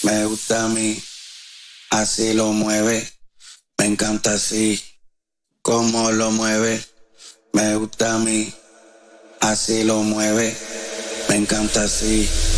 Me gusta a mí, así lo mueve. Me encanta así, como lo mueve. Me gusta a mí, así lo mueve. Me encanta así.